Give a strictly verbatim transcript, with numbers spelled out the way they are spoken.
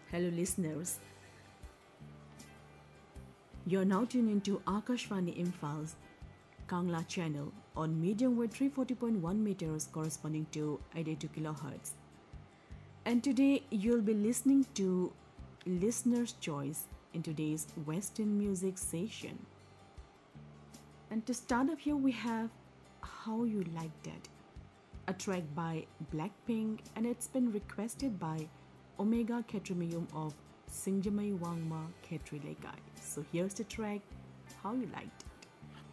Hello, listeners. You're now tuned into Akashvani Imphals Kangla channel on medium wave three forty point one meters corresponding to eighty-two kilohertz. And today you'll be listening to Listener's Choice in today's Western music session. And to start off here, we have How You Like That, a track by Blackpink, and it's been requested by Omega Ketrimium of Singjamai Wangma Ketrilekai. So here's the track, How You Liked.